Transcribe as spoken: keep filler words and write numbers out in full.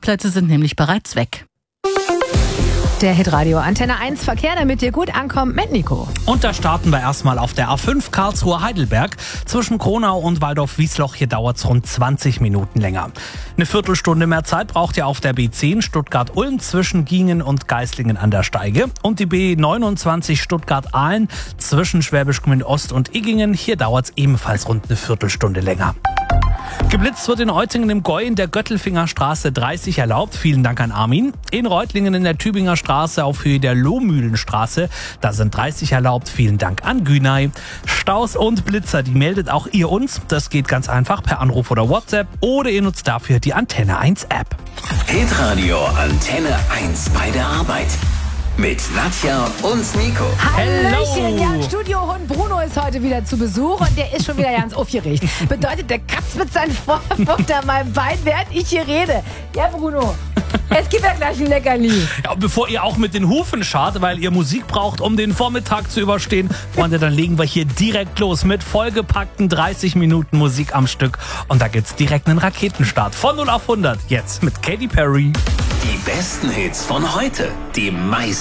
Parkplätze sind nämlich bereits weg. Der Hitradio Antenne eins Verkehr, damit ihr gut ankommt mit Nico. Und da starten wir erstmal auf der A fünf Karlsruhe-Heidelberg. Zwischen Kronau und Waldorf-Wiesloch, hier dauert es rund zwanzig Minuten länger. Eine Viertelstunde mehr Zeit braucht ihr auf der B zehn Stuttgart-Ulm zwischen Giengen und Geislingen an der Steige. Und die B neunundzwanzig Stuttgart-Ahlen zwischen Schwäbisch Gmünd Ost und Iggingen. Hier dauert es ebenfalls rund eine Viertelstunde länger. Geblitzt wird in Eutingen im Gäu in der Göttelfingerstraße dreißig erlaubt. Vielen Dank an Armin. In Reutlingen in der Tübinger Straße auf Höhe der Lohmühlenstraße. Da sind dreißig erlaubt. Vielen Dank an Günay. Staus und Blitzer, die meldet auch ihr uns. Das geht ganz einfach per Anruf oder WhatsApp. Oder ihr nutzt dafür die Antenne eins App. Hitradio Antenne eins bei der Arbeit. Mit Nadja und Nico. Hallöchen, ja, Studiohund Bruno ist heute wieder zu Besuch und der ist schon wieder ganz aufgeregt. Bedeutet, der kratzt mit seinem Vorwurf unter meinem Bein, während ich hier rede. Ja, Bruno, es gibt ja gleich ein Leckerli. Ja, bevor ihr auch mit den Hufen scharrt, weil ihr Musik braucht, um den Vormittag zu überstehen, Freunde, dann legen wir hier direkt los mit vollgepackten dreißig Minuten Musik am Stück. Und da gibt's direkt einen Raketenstart von null auf hundert. Jetzt mit Katy Perry. Die besten Hits von heute. Die meisten